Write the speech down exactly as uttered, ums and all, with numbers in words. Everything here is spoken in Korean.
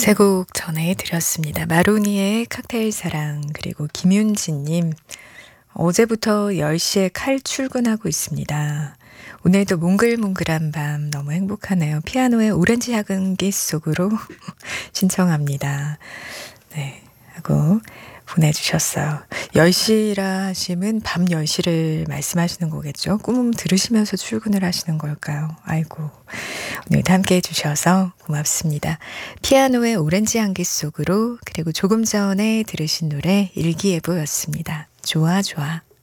세 곡 전해드렸습니다. 마로니의 칵테일 사랑, 그리고 김윤진님, 어제부터 열 시에 칼 출근하고 있습니다. 오늘도 몽글몽글한 밤 너무 행복하네요. 피아노의 오렌지 향기 속으로 신청합니다. 네, 하고 보내주셨어요. 열 시라 하시면 밤 열 시를 말씀하시는 거겠죠? 꿈 들으시면서 출근을 하시는 걸까요? 아이고, 오늘도 함께 해주셔서 고맙습니다. 피아노의 오렌지 향기 속으로, 그리고 조금 전에 들으신 노래 일기예보였습니다. 좋아 좋아.